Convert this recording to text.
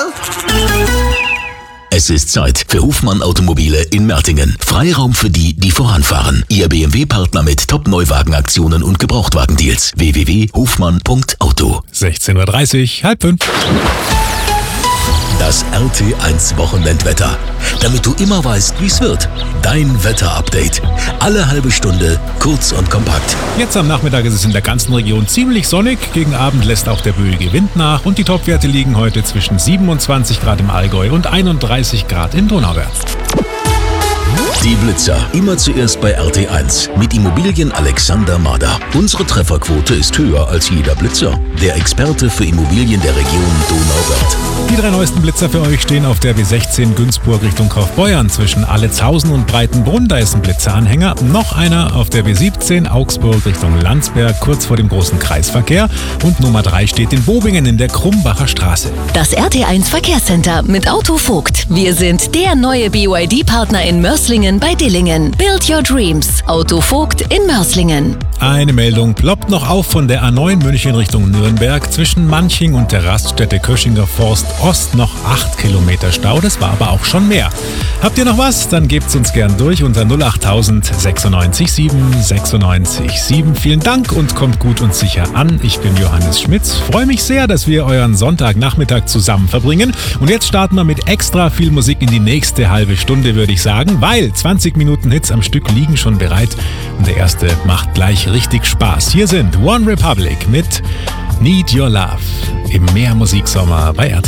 Es ist Zeit für Hofmann Automobile in Mertingen. Freiraum für die, die voranfahren. Ihr BMW-Partner mit Top-Neuwagenaktionen und Gebrauchtwagendeals. www.hofmann.auto. 16:30 Uhr, 4:30. Das RT1 Wochenendwetter. Damit du immer weißt, wie es wird. Dein Wetterupdate. Alle halbe Stunde, kurz und kompakt. Jetzt am Nachmittag ist es in der ganzen Region ziemlich sonnig. Gegen Abend lässt auch der böige Wind nach. Und die Topwerte liegen heute zwischen 27 Grad im Allgäu und 31 Grad in Donauwörth. Die Blitzer. Immer zuerst bei RT1. Mit Immobilien Alexander Mader. Unsere Trefferquote ist höher als jeder Blitzer. Der Experte für Immobilien der Region Donauwörth. Die 3 neuesten Blitzer für euch stehen auf der B16 Günzburg Richtung Kaufbeuern zwischen Allezhausen und Breitenbrunn. Da ist ein Blitzeranhänger. Noch einer auf der B17 Augsburg Richtung Landsberg kurz vor dem großen Kreisverkehr. Und Nummer 3 steht in Bobingen in der Krumbacher Straße. Das RT1 Verkehrscenter mit Auto Vogt. Wir sind der neue BYD-Partner in Mörslingen bei Dillingen. Build your dreams. Auto Vogt in Mörslingen. Eine Meldung ploppt noch auf von der A9 München Richtung Nürnberg. Zwischen Manching und der Raststätte Köschinger Forst Ost noch 8 Kilometer Stau. Das war aber auch schon mehr. Habt ihr noch was? Dann gebt's uns gern durch unter 08000 96 7 96 7. Vielen Dank und kommt gut und sicher an. Ich bin Johannes Schmitz. Freue mich sehr, dass wir euren Sonntagnachmittag zusammen verbringen. Und jetzt starten wir mit extra viel Musik in die nächste halbe Stunde, würde ich sagen, weil 20 Minuten Hits am Stück liegen schon bereit. Und der erste macht gleich richtig Spaß. Hier sind One Republic mit Need Your Love im Mehrmusiksommer bei RT1.